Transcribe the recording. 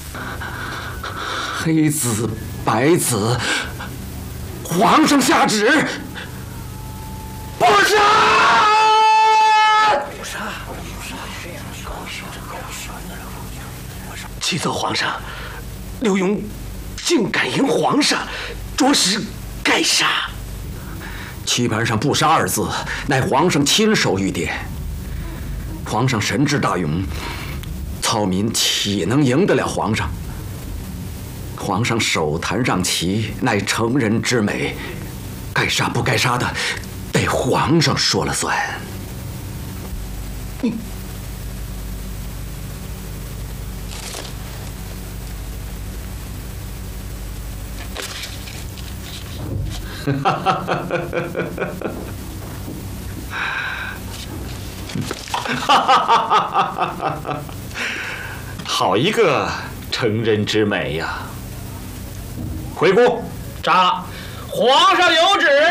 黑子白子，皇上下旨，不杀！启奏皇上，刘墉竟敢迎皇上，着实该杀。棋盘上不杀二字，乃皇上亲手御点。皇上神智大勇，操民岂能赢得了皇上？皇上手坛让棋，乃成人之美，该杀不该杀的，得皇上说了算。 好一个成人之美呀！回宫， 皇上有旨，